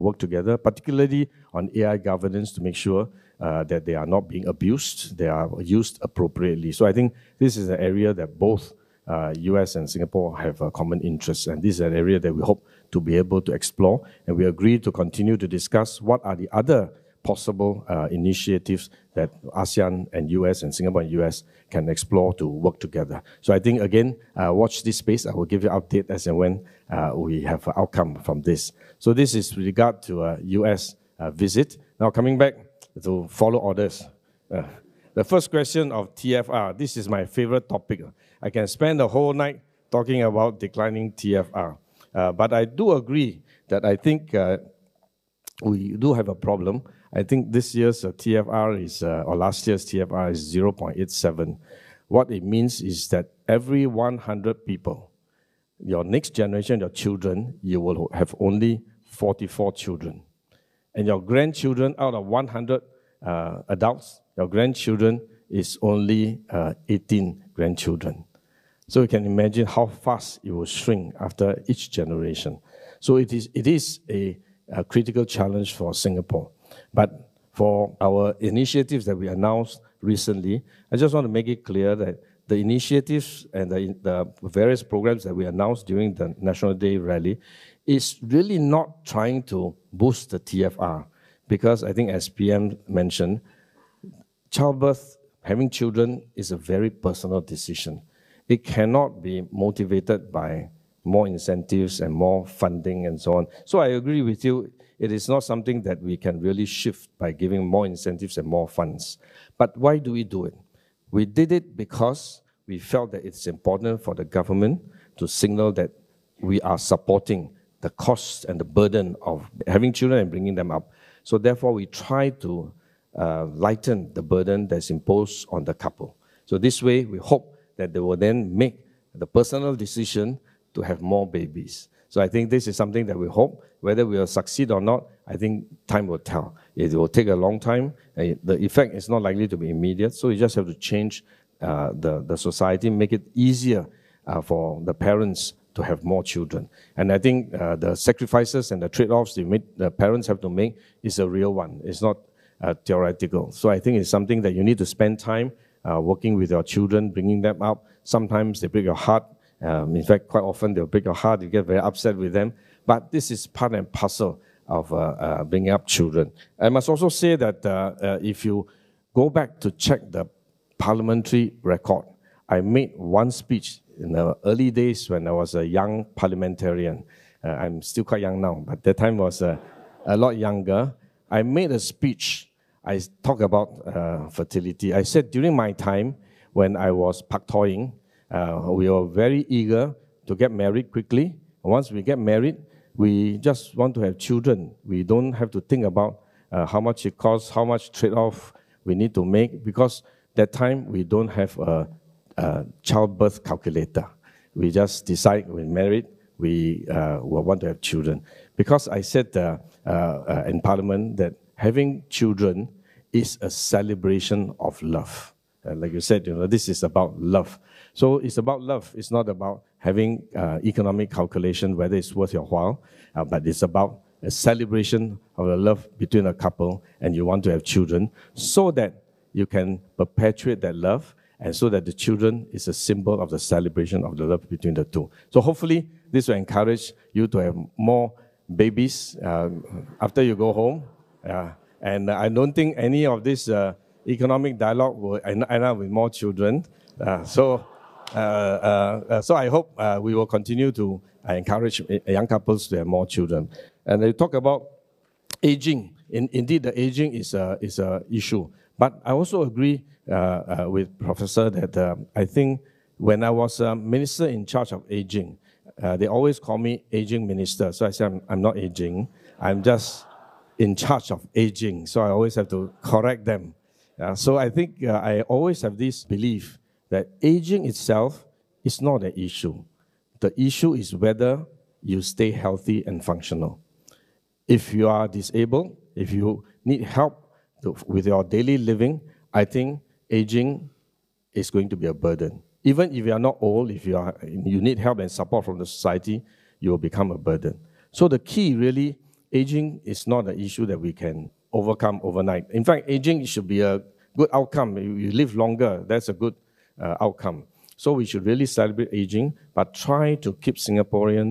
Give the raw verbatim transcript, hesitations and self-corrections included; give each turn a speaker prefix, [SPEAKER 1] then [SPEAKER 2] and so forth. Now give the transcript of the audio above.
[SPEAKER 1] work together, particularly on A I governance to make sure uh, that they are not being abused, they are used appropriately. So I think this is an area that both uh, U S and Singapore have a common interest, and this is an area that we hope to be able to explore, and we agree to continue to discuss what are the other possible uh, initiatives that ASEAN and U S and Singapore and U S can explore to work together. So I think, again, uh, watch this space. I will give you an update as and when uh, we have an outcome from this. So this is with regard to a U S uh, visit. Now coming back to follow orders. Uh, the first question of T F R, this is my favorite topic. I can spend the whole night talking about declining T F R. Uh, but I do agree that I think uh, we do have a problem. I think this year's uh, T F R is, uh, or last year's T F R is zero point eight seven. What it means is that every one hundred people, your next generation, your children, you will have only forty-four children. And your grandchildren, out of one hundred uh, adults, your grandchildren is only uh, eighteen grandchildren. So you can imagine how fast it will shrink after each generation. So it is, it is a, a critical challenge for Singapore. But for our initiatives that we announced recently, I just want to make it clear that the initiatives and the, the various programs that we announced during the National Day rally is really not trying to boost the T F R. Because I think, as P M mentioned, childbirth, having children is a very personal decision. It cannot be motivated by more incentives and more funding and so on. So I agree with you. It is not something that we can really shift by giving more incentives and more funds. But why do we do it? We did it because we felt that it's important for the government to signal that we are supporting the costs and the burden of having children and bringing them up. So therefore, we try to uh, lighten the burden that's imposed on the couple. So this way, we hope that they will then make the personal decision to have more babies. So I think this is something that we hope. Whether we will succeed or not, I think time will tell. It will take a long time. The effect is not likely to be immediate, so you just have to change uh, the, the society, make it easier uh, for the parents to have more children. And I think uh, the sacrifices and the trade-offs the, the parents have to make is a real one. It's not uh, theoretical. So I think it's something that you need to spend time uh, working with your children, bringing them up. Sometimes they break your heart. Um, in fact, quite often they'll break your heart. You get very upset with them. But this is part and parcel of uh, uh, bringing up children. I must also say that uh, uh, if you go back to check the parliamentary record, I made one speech in the early days when I was a young parliamentarian. Uh, I'm still quite young now, but that time was uh, a lot younger. I made a speech. I talked about uh, fertility. I said during my time when I was pak toying, uh, we were very eager to get married quickly. Once we get married, we just want to have children. We don't have to think about uh, how much it costs, how much trade-off we need to make, because that time we don't have a, a childbirth calculator. We just decide when married, we uh, will want to have children. Because I said uh, uh, uh, in Parliament that having children is a celebration of love. Uh, like you said, you know, this is about love. So it's about love. It's not about having uh, economic calculation, whether it's worth your while, uh, but it's about a celebration of the love between a couple, and you want to have children so that you can perpetuate that love, and so that the children is a symbol of the celebration of the love between the two. So hopefully, this will encourage you to have more babies uh, after you go home. Uh, and I don't think any of this uh, economic dialogue will end up with more children. Uh, so, uh, uh, so I hope uh, we will continue to uh, encourage young couples to have more children. And they talk about aging. In, indeed, the aging is a is a issue. But I also agree uh, uh, with Professor that uh, I think when I was a minister in charge of aging, uh, they always call me aging minister. So I said I'm, I'm not aging. I'm just in charge of aging. So I always have to correct them. Uh, so I think uh, I always have this belief that aging itself is not an issue. The issue is whether you stay healthy and functional. If you are disabled, if you need help to, with your daily living, I think aging is going to be a burden. Even if you are not old, if you, are, you need help and support from the society, you will become a burden. So the key really aging is not an issue that we can overcome overnight. In fact, aging should be a good outcome. You, you live longer, that's a good uh, outcome. So we should really celebrate aging, but try to keep Singaporeans